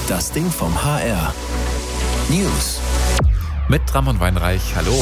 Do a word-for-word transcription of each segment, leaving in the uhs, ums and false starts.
Das Ding vom H R. News. Mit Ramon Weinreich, hallo.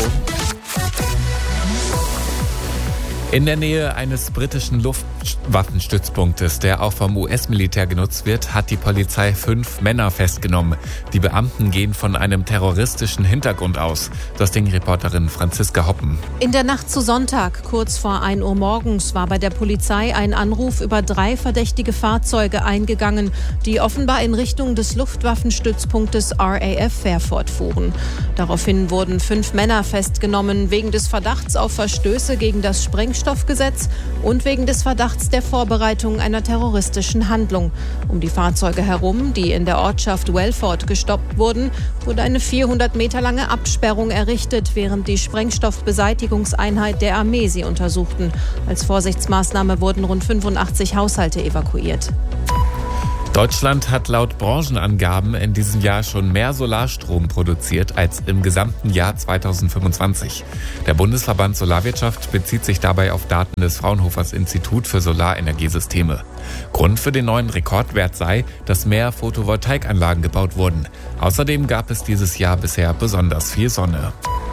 In der Nähe eines britischen Luftwaffenstützpunktes, der auch vom U S-Militär genutzt wird, hat die Polizei fünf Männer festgenommen. Die Beamten gehen von einem terroristischen Hintergrund aus. Das Ding-Reporterin Franziska Hoppen. In der Nacht zu Sonntag, kurz vor ein Uhr morgens, war bei der Polizei ein Anruf über drei verdächtige Fahrzeuge eingegangen, die offenbar in Richtung des Luftwaffenstützpunktes R A F Fairford fuhren. Daraufhin wurden fünf Männer festgenommen, wegen des Verdachts auf Verstöße gegen das Sprengstoffgesetz und wegen des Verdachts der Vorbereitung einer terroristischen Handlung. Um die Fahrzeuge herum, die in der Ortschaft Welford gestoppt wurden, wurde eine vierhundert Meter lange Absperrung errichtet, während die Sprengstoffbeseitigungseinheit der Armee sie untersuchten. Als Vorsichtsmaßnahme wurden rund fünfundachtzig Haushalte evakuiert. Deutschland hat laut Branchenangaben in diesem Jahr schon mehr Solarstrom produziert als im gesamten Jahr zweitausendfünfundzwanzig. Der Bundesverband Solarwirtschaft bezieht sich dabei auf Daten des Fraunhofers Institut für Solarenergiesysteme. Grund für den neuen Rekordwert sei, dass mehr Photovoltaikanlagen gebaut wurden. Außerdem gab es dieses Jahr bisher besonders viel Sonne.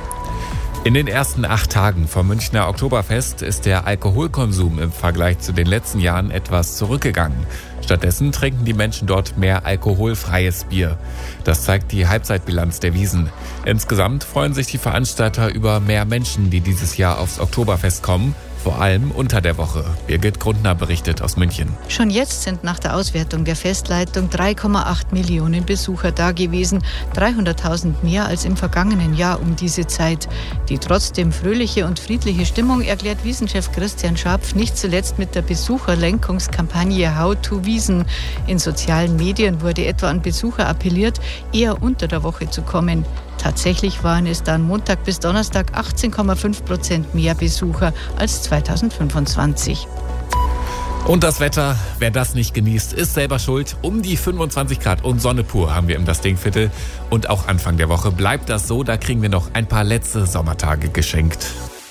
In den ersten acht Tagen vom Münchner Oktoberfest ist der Alkoholkonsum im Vergleich zu den letzten Jahren etwas zurückgegangen. Stattdessen trinken die Menschen dort mehr alkoholfreies Bier. Das zeigt die Halbzeitbilanz der Wiesn. Insgesamt freuen sich die Veranstalter über mehr Menschen, die dieses Jahr aufs Oktoberfest kommen. Vor allem unter der Woche. Birgit Grundner berichtet aus München. Schon jetzt sind nach der Auswertung der Festleitung drei Komma acht Millionen Besucher da gewesen. dreihunderttausend mehr als im vergangenen Jahr um diese Zeit. Die trotzdem fröhliche und friedliche Stimmung erklärt Wiesnchef Christian Scharpf nicht zuletzt mit der Besucherlenkungskampagne How to Wiesn. In sozialen Medien wurde etwa an Besucher appelliert, eher unter der Woche zu kommen. Tatsächlich waren es dann Montag bis Donnerstag achtzehn Komma fünf Prozent mehr Besucher als zweitausendfünfundzwanzig. Und das Wetter, wer das nicht genießt, ist selber schuld. Um die fünfundzwanzig Grad und Sonne pur haben wir im Das Ding-Viertel. Und auch Anfang der Woche bleibt das so. Da kriegen wir noch ein paar letzte Sommertage geschenkt.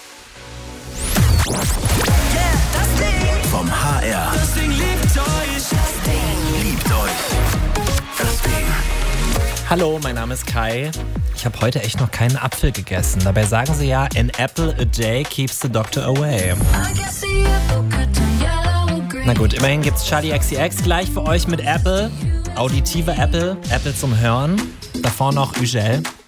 Yeah, das Ding vom H R. Das Ding liebt euch. Das Ding liebt euch. Das Ding. Hallo, mein Name ist Kai. Ich habe heute echt noch keinen Apfel gegessen. Dabei sagen sie ja, an apple a day keeps the doctor away. Na gut, immerhin gibt's Charli X C X gleich für euch mit Apple. Auditive Apple, Apple zum Hören. Davor noch Ugel.